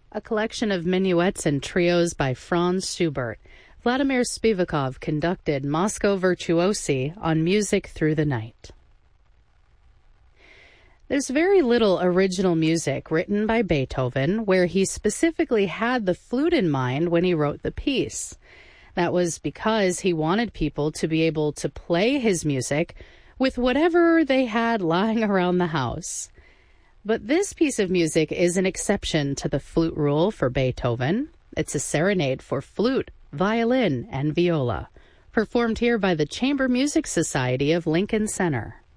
a collection of minuets and trios by Franz Schubert. Vladimir Spivakov conducted Moscow Virtuosi on Music Through the Night. There's very little original music written by Beethoven where he specifically had the flute in mind when he wrote the piece. That was because he wanted people to be able to play his music with whatever they had lying around the house. But this piece of music is an exception to the flute rule for Beethoven. It's a serenade for flute, violin, and viola, performed here by the Chamber Music Society of Lincoln Center.